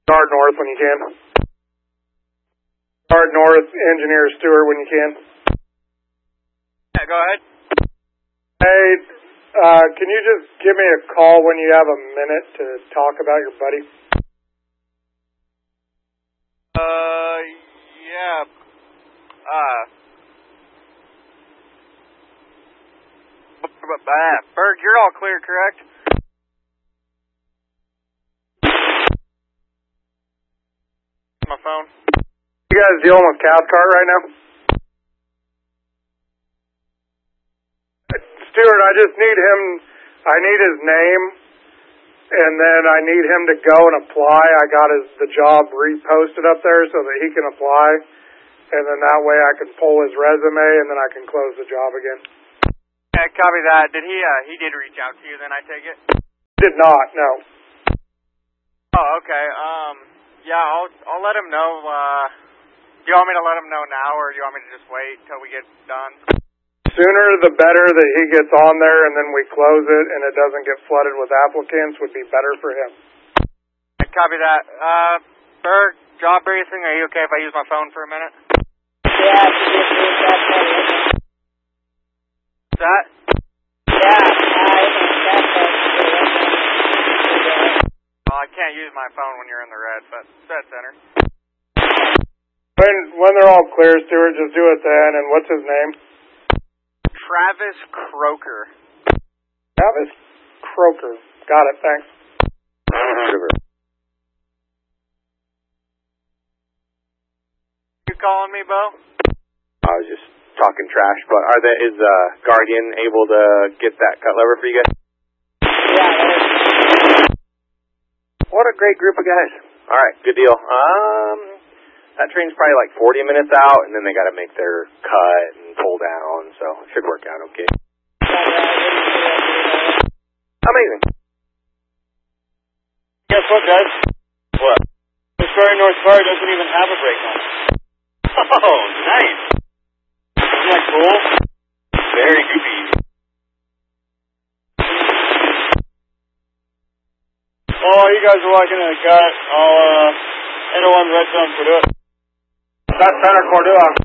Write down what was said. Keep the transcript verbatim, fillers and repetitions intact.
Start north when you can. Start north, Engineer Stewart when you can. Yeah, go ahead. Hey, uh, can you just give me a call when you have a minute to talk about your buddy? Uh, yeah. Uh, Berg, you're all clear, correct? My phone. You guys dealing with Cathcart right now? Stewart, I just need him, I need his name, and then I need him to go and apply. I got his the job reposted up there so that he can apply, and then that way I can pull his resume, and then I can close the job again. Yeah, copy that. Did he, uh, he did reach out to you then, I take it? Did not, no. Oh, okay, um, yeah, I'll, I'll let him know, uh, do you want me to let him know now, or do you want me to just wait till we get done? Sooner the better that he gets on there and then we close it and it doesn't get flooded with applicants would be better for him. I copy that. Uh, Berg, job briefing, are you okay if I use my phone for a minute? Yeah, I can just use that phone. What's that? Yeah, I think that phone. Well, I can't use my phone when you're in the red, but set center. When, when they're all clear, Stewart, just do it then. And what's his name? Travis Croker. Travis Croker. Got it, thanks. You calling me, Bo? I was just talking trash, but are they, is uh, Guardian able to get that cut lever for you guys? Yeah. What a great group of guys. All right, good deal. Um, that train's probably like forty minutes out, and then they got to make their cut and pull down, so it should work out okay. Amazing. Guess what, guys? What? This very North Bar doesn't even have a brake on. Oh, nice. Isn't that cool? Very goofy. Oh, you guys are walking in the cut. I'll, uh, head on red zone for it. That's Center Cordua.